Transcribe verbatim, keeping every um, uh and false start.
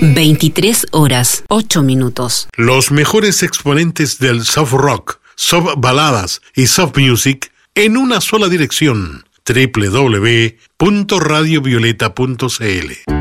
veintitrés horas, ocho minutos. Los mejores exponentes del soft rock, soft baladas y soft music en una sola dirección. doble u doble u doble u punto radio violeta punto c l.